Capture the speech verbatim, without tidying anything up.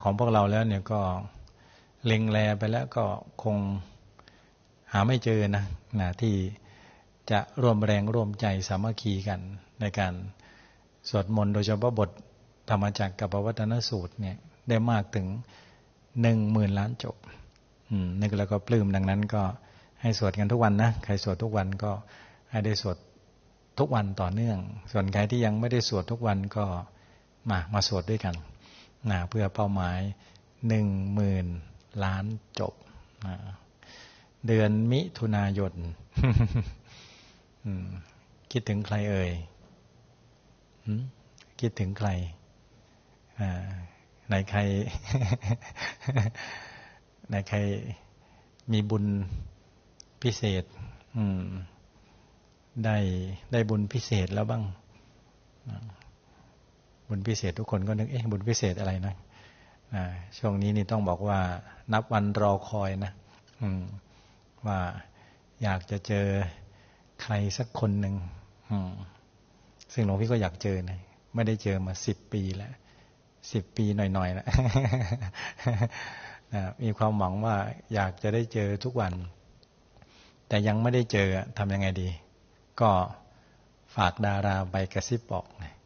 ของพวกเราแล้วเนี่ยก็เล็งแลไปแล้วก็คงหาไม่เจอนะนะที่จะร่วมแรงร่วมใจสามัคคีกันในการสวดมนต์โดยเฉพาะบทธรรมจักรกับปวัตตนสูตรเนี่ยได้มากถึงหนึ่งหมื่นล้านจบอืมนึกแล้วก็ปลื้มดังนั้นก็ให้สวดกันทุกวันนะใครสวดทุกวันก็ให้ได้สวดทุกวันต่อเนื่องส่วนใครที่ยังไม่ได้สวดทุกวันก็มามาสวดด้วยกันนะเพื่อเป้าหมายหนึ่งหมื่นล้านจบนะเดือนมิถุนายน คิดถึงใครเอ่ยคิดถึงใครไหนใคร ไหนใครมีบุญพิเศษได้ได้บุญพิเศษแล้วบ้างบุญพิเศษทุกคนก็นึกเอ๊ะบุญพิเศษอะไรนะช่วงนี้นี่ต้องบอกว่านับวันรอคอยนะว่าอยากจะเจอใครสักคนหนึ่งซึ่งหลวงพี่ก็อยากเจอนะไม่ได้เจอมาสิบปีแล้วสิบปีหน่อยๆแล้ว มีความหวังว่าอยากจะได้เจอทุกวันแต่ยังไม่ได้เจอทำยังไงดีก็ฝากดาราไปกระซิบบอกนะ